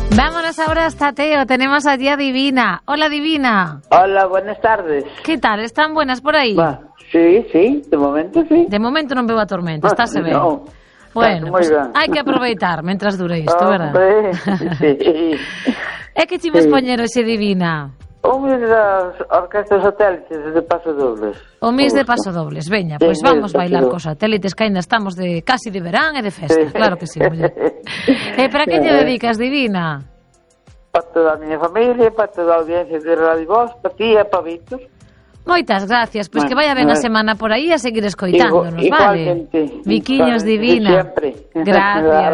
Vámonos ahora hasta Teo. Tenemos allí a Divina. Hola, Divina. Hola, buenas tardes. Que tal? Están buenas por aí? Sí, de momento sí. De momento non veo a tormenta, estáse ben. No, bueno, pues hai que aproveitar mentras dure isto, verdad? Sí. É que chimos poñer hoxe, Divina? O mes das orquestas satélites de pasodobles. O mes de pasodobles, veña, pois vamos bailar cos satélites, que ainda estamos casi de verán e de festa, claro que sí, muller. E para que lle dedicas, Divina? Para toda a miña familia, para toda a audiencia de Radio Voz, para ti e para Víctor. Moitas gracias, pois que vaya ben a semana por aí a seguir escoitándonos, vale? Igualmente. Viquiños, Divina. Sempre. Gracias.